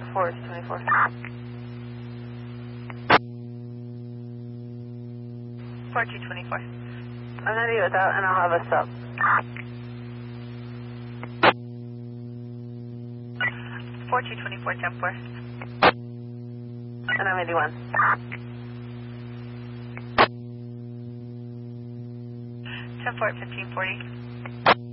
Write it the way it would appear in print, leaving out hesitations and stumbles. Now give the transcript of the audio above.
Forward to 24. 4224. I'm going to do without, and I'll have a sub. 4224, 10-4. And I'm 81. 10-4 at 1540.